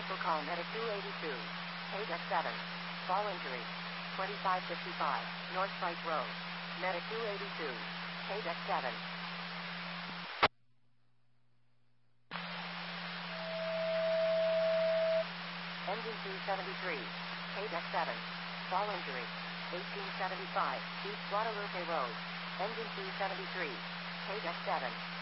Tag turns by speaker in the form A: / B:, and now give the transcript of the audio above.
A: vehicle call Medic 282. Paydeck 7. Fall injury. 2555. North Pike Road. Medic 282. Paydeck 7. Engine 273. Paydeck 7. Fall injury. 1875. East Guadalupe Road. Engine 273. Paydeck 7.